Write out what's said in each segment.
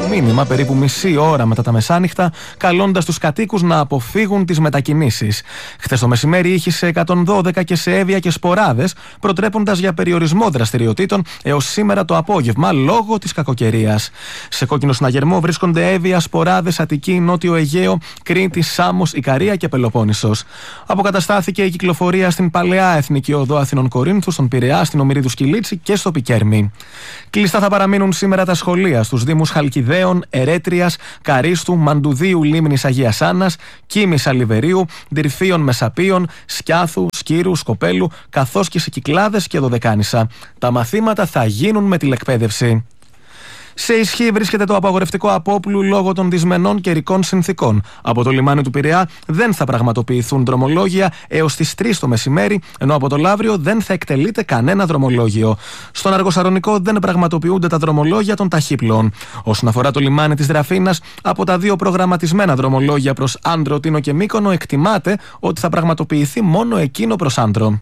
μήνυμα περίπου μισή ώρα μετά τα μεσάνυχτα, καλώντας τους κατοίκους να αποφύγουν τις μετακινήσεις. Χθες το μεσημέρι ήχησε 112 και σε Εύβοια και Σποράδες, προτρέποντας για περιορισμό δραστηριοτήτων έως σήμερα το απόγευμα λόγω της κακοκαιρίας. Σε κόκκινο συναγερμό βρίσκονται Εύβοια, Σποράδες, Αττική, Νότιο Αιγαίο, Κρήτη, Σάμος, Ικαρία και Πελοπόννησος. Αποκαταστάθηκε η κυκλοφορία στην Παλαιά Εθνική Οδό Αθηνών Κορίνθου, στον Πειραιά, στην Ομηρίδου Σκυλίτση και στο Πικέρμι. Κλειστά θα παραμείνουν σήμερα τα σχολεία στους Δήμους Χαλκιδαίων, Ερέτριας, Καρίστου, Μαντουδίου, Λίμνης Αγίας Άννας, Κίμης Αλιβερίου, Ντυρφίων Μεσαπίων, Σκιάθου, Σκύρου, Σκοπέλου, καθώς και σε Κυκλάδες και Δωδεκάνησα. Τα μαθήματα θα γίνουν με τηλεκπαίδευση. Σε ισχύ βρίσκεται το απαγορευτικό απόπλου λόγω των δυσμενών καιρικών συνθήκων. Από το λιμάνι του Πειραιά δεν θα πραγματοποιηθούν δρομολόγια έως τις 3 το μεσημέρι, ενώ από το Λαύριο δεν θα εκτελείται κανένα δρομολόγιο. Στον Αργοσαρονικό δεν πραγματοποιούνται τα δρομολόγια των ταχύπλων. Όσον αφορά το λιμάνι της Δραφίνας, από τα 2 προγραμματισμένα δρομολόγια προς Άντρο, Τίνο και Μύκονο, εκτιμάται ότι θα πραγματοποιηθεί μόνο εκείνο προς Άντρο.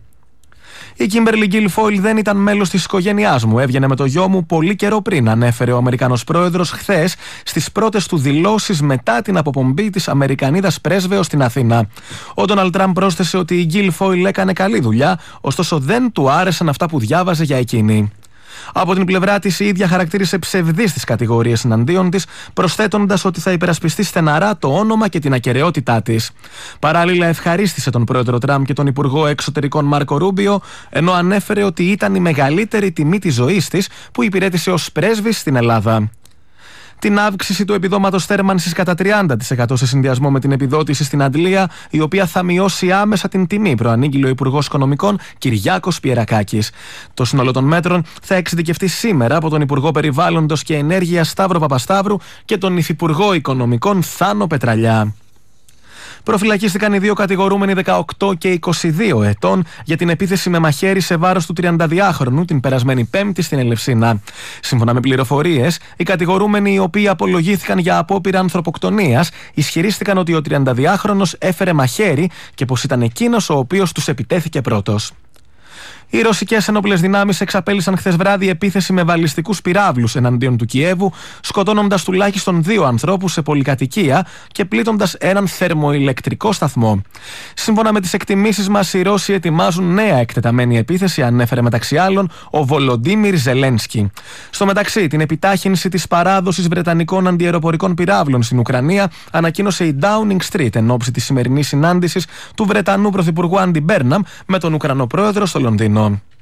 Η Κίμπερλι Γκίλφόιλ δεν ήταν μέλος της οικογένειάς μου. Έβγαινε με το γιο μου πολύ καιρό πριν, ανέφερε ο Αμερικανός πρόεδρος χθες στις πρώτες του δηλώσεις μετά την αποπομπή της Αμερικανίδας πρέσβεως στην Αθήνα. Ο Ντόναλντ Τραμπ πρόσθεσε ότι η Γκίλφόιλ έκανε καλή δουλειά, ωστόσο δεν του άρεσαν αυτά που διάβαζε για εκείνη. Από την πλευρά της, η ίδια χαρακτήρισε ψευδείς τις κατηγορίες εναντίον της, προσθέτοντας ότι θα υπερασπιστεί στεναρά το όνομα και την ακεραιότητά της. Παράλληλα, ευχαρίστησε τον πρόεδρο Τραμπ και τον υπουργό εξωτερικών Μάρκο Ρούμπιο, ενώ ανέφερε ότι ήταν η μεγαλύτερη τιμή της ζωής της που υπηρέτησε ως πρέσβης στην Ελλάδα. Την αύξηση του επιδόματος θέρμανσης κατά 30% σε συνδυασμό με την επιδότηση στην Αντλία, η οποία θα μειώσει άμεσα την τιμή, προανήγγειλε ο Υπουργός Οικονομικών Κυριάκος Πιερακάκης. Το σύνολο των μέτρων θα εξειδικευτεί σήμερα από τον Υπουργό Περιβάλλοντος και Ενέργειας Σταύρο Παπασταύρου και τον Υφυπουργό Οικονομικών Θάνο Πετραλιά. Προφυλακίστηκαν οι 2 κατηγορούμενοι 18 και 22 ετών για την επίθεση με μαχαίρι σε βάρος του 32χρονου την περασμένη Πέμπτη στην Ελευσίνα. Σύμφωνα με πληροφορίες, οι κατηγορούμενοι, οι οποίοι απολογήθηκαν για απόπειρα ανθρωποκτονίας, ισχυρίστηκαν ότι ο 32χρονος έφερε μαχαίρι και πως ήταν εκείνος ο οποίος τους επιτέθηκε πρώτος. Οι ρωσικές ενόπλες δυνάμεις εξαπέλυσαν χθες βράδυ επίθεση με βαλιστικούς πυράβλους εναντίον του Κιέβου, σκοτώνοντας τουλάχιστον 2 ανθρώπους σε πολυκατοικία και πλήττοντας έναν θερμοηλεκτρικό σταθμό. Σύμφωνα με τις εκτιμήσεις μας, οι Ρώσοι ετοιμάζουν νέα εκτεταμένη επίθεση, ανέφερε μεταξύ άλλων ο Βολοντίμιρ Ζελένσκι. Στο μεταξύ, την επιτάχυνση της παράδοσης βρετανικών αντιαεροπορικών πυράβλων στην Ουκρανία ανακοίνωσε η Downing Street εν ώψη της σημερινής συνάντησης του Βρετανού Πρωθυπουργού Άντι Μπέρναμ με τον Ουκρανό πρόεδρο στο Λονδίνο.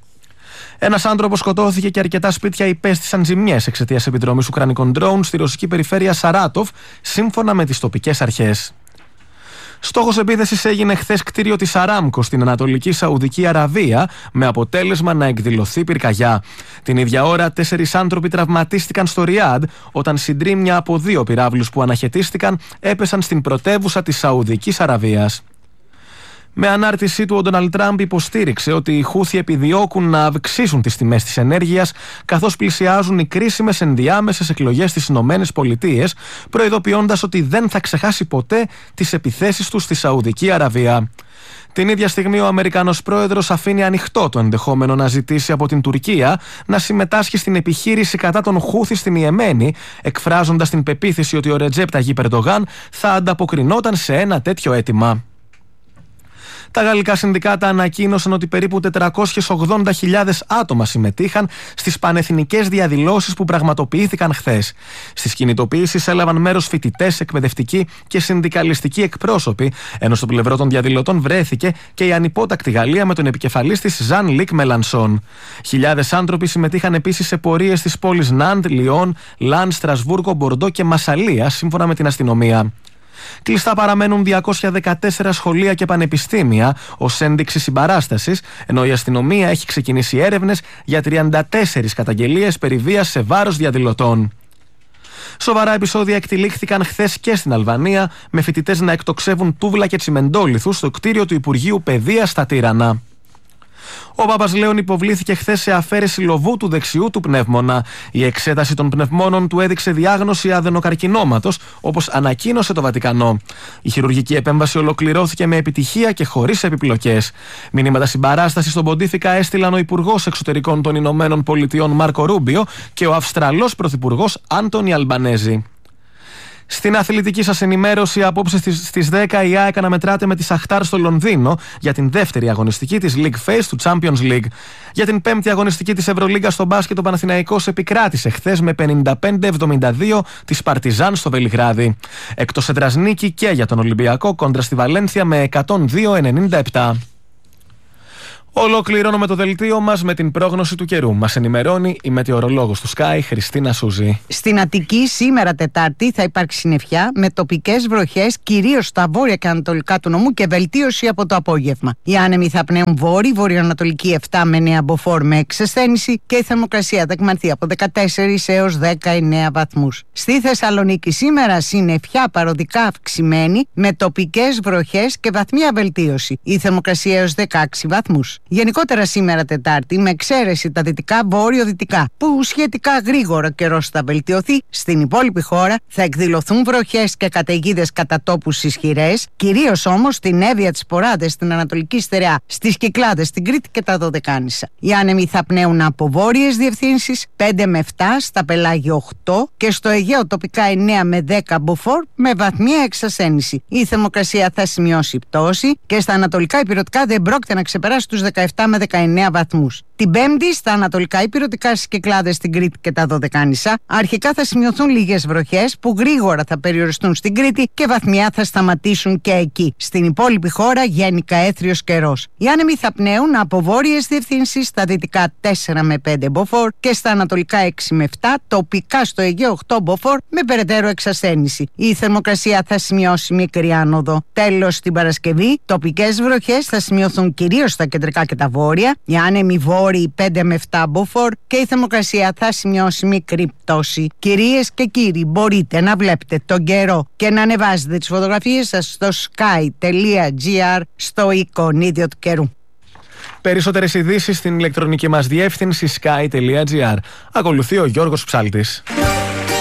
Ένας άνθρωπος σκοτώθηκε και αρκετά σπίτια υπέστησαν ζημιές εξαιτίας επιδρομής ουκρανικών ντρόουν στη ρωσική περιφέρεια Σαράτοφ, σύμφωνα με τις τοπικές αρχές. Στόχος επίθεσης έγινε χθες κτίριο της Αράμκο στην Ανατολική Σαουδική Αραβία, με αποτέλεσμα να εκδηλωθεί πυρκαγιά. Την ίδια ώρα, 4 άνθρωποι τραυματίστηκαν στο Ριάντ όταν συντρίμμια από 2 πυράβλους που αναχαιτίστηκαν έπεσαν στην πρωτεύουσα της Σαουδικής Αραβίας. Με ανάρτησή του, ο Ντόναλντ Τραμπ υποστήριξε ότι οι Χούθι επιδιώκουν να αυξήσουν τις τιμές της ενέργειας, καθώς πλησιάζουν οι κρίσιμες ενδιάμεσες εκλογές στις ΗΠΑ, προειδοποιώντας ότι δεν θα ξεχάσει ποτέ τις επιθέσεις του στη Σαουδική Αραβία. Την ίδια στιγμή, ο Αμερικανός πρόεδρος αφήνει ανοιχτό το ενδεχόμενο να ζητήσει από την Τουρκία να συμμετάσχει στην επιχείρηση κατά των Χούθι στην Ιεμένη, εκφράζοντας την πεποίθηση ότι ο Ρετζέπ Ταγίπ Ερντογάν θα ανταποκρινόταν σε ένα τέτοιο αίτημα. Τα γαλλικά συνδικάτα ανακοίνωσαν ότι περίπου 480.000 άτομα συμμετείχαν στις πανεθνικές διαδηλώσεις που πραγματοποιήθηκαν χθες. Στις κινητοποιήσεις έλαβαν μέρος φοιτητές, εκπαιδευτικοί και συνδικαλιστικοί εκπρόσωποι, ενώ στο πλευρό των διαδηλωτών βρέθηκε και η ανυπότακτη Γαλλία με τον επικεφαλής της Ζαν Λικ Μελανσόν. Χιλιάδες άνθρωποι συμμετείχαν επίσης σε πορείες στις πόλεις Ναντ, Λιόν, Λαν, Στρασβούργο, Μπορντό και Μασσαλία, σύμφωνα με την αστυνομία. Κλειστά παραμένουν 214 σχολεία και πανεπιστήμια ως ένδειξη συμπαράστασης, ενώ η αστυνομία έχει ξεκινήσει έρευνες για 34 καταγγελίες περί βίας σε βάρος διαδηλωτών. Σοβαρά επεισόδια εκτυλίχθηκαν χθες και στην Αλβανία, με φοιτητές να εκτοξεύουν τούβλα και τσιμεντόλιθους στο κτίριο του Υπουργείου Παιδείας στα Τύρανα. Ο Πάπας Λέων υποβλήθηκε χθες σε αφαίρεση λοβού του δεξιού του πνεύμονα. Η εξέταση των πνευμόνων του έδειξε διάγνωση αδενοκαρκινώματος, όπως ανακοίνωσε το Βατικανό. Η χειρουργική επέμβαση ολοκληρώθηκε με επιτυχία και χωρίς επιπλοκές. Μηνύματα συμπαράστασης στον Ποντίφικα έστειλαν ο Υπουργός Εξωτερικών των Ηνωμένων Πολιτειών Μάρκο Ρούμπιο και ο Αυστραλός Πρωθυπουργός Άντονι Αλμπανέζη. Στην αθλητική σας ενημέρωση, απόψε στις 10 η ΑΕΚ αναμετράται με τη Σαχτάρ στο Λονδίνο για την δεύτερη αγωνιστική της League Phase του Champions League. Για την πέμπτη αγωνιστική της Ευρωλίγκα στο μπάσκετ, ο Παναθηναϊκός επικράτησε χθες με 55-72 της Παρτιζάν στο Βελιγράδι. Εκτός έδρας νίκη και για τον Ολυμπιακό κόντρα στη Βαλένθια με 102-97. Ολοκληρώνουμε το δελτίο μας με την πρόγνωση του καιρού. Μας ενημερώνει η μετεωρολόγος του Sky, Χριστίνα Σούζη. Στην Αττική σήμερα Τετάρτη θα υπάρξει συννεφιά με τοπικές βροχές κυρίως στα βόρεια και ανατολικά του νομού και βελτίωση από το απόγευμα. Οι άνεμοι θα πνέουν βορειοανατολική 7 με 9 μποφόρ με εξασθένηση και η θερμοκρασία θα εκμανθεί από 14 έως 19 βαθμούς. Στη Θεσσαλονίκη σήμερα συννεφιά παροδικά αυξημένη με τοπικές βροχές και βαθμία βελτίωση. Η θερμοκρασία έως 16 βαθμούς. Γενικότερα σήμερα Τετάρτη, με εξαίρεση τα δυτικά βόρειο-δυτικά, που σχετικά γρήγορα καιρός θα βελτιωθεί, στην υπόλοιπη χώρα θα εκδηλωθούν βροχές και καταιγίδες κατά τόπους ισχυρές, κυρίως όμως στην Εύβοια, τις Ποράδες, στην Ανατολική Στερεά, στις Κυκλάδες, στην Κρήτη και τα Δωδεκάνησα. Οι άνεμοι θα πνέουν από βόρειες διευθύνσεις 5 με 7, στα πελάγια 8 και στο Αιγαίο τοπικά 9 με 10 μποφόρ με βαθμία εξασθένηση. Η θερμοκρασία θα σημειώσει πτώση και στα ανατολικά ηπειρωτικά δεν πρόκειται να ξεπεράσει τους 17 με 19 βαθμούς. Την Πέμπτη, στα ανατολικά ηπειρωτικά, στις Κυκλάδες, στην Κρήτη και τα Δωδεκάνησα, αρχικά θα σημειωθούν λίγες βροχές που γρήγορα θα περιοριστούν στην Κρήτη και βαθμιά θα σταματήσουν και εκεί. Στην υπόλοιπη χώρα γενικά έθριος καιρός. Οι άνεμοι θα πνέουν από βόρειες διευθύνσεις στα δυτικά 4 με 5 μποφόρ και στα ανατολικά 6 με 7, τοπικά στο Αιγαίο 8 μποφόρ με περαιτέρω εξασθένηση. Η θερμοκρασία θα σημειώσει μικρή άνοδο. Τέλος, την Παρασκευή, τοπικές βροχές θα σημειωθούν κυρίως στα κεντρικά και τα βόρεια, οι άνεμοι βόρειοι 5 με 7 μποφόρ και η θερμοκρασία θα σημειώσει μικρή πτώση. Κυρίες και κύριοι, μπορείτε να βλέπετε τον καιρό και να ανεβάζετε τις φωτογραφίες σας στο sky.gr στο εικονίδιο του καιρού. Περισσότερες ειδήσεις στην ηλεκτρονική μας διεύθυνση sky.gr. Ακολουθεί ο Γιώργος Ψάλτης.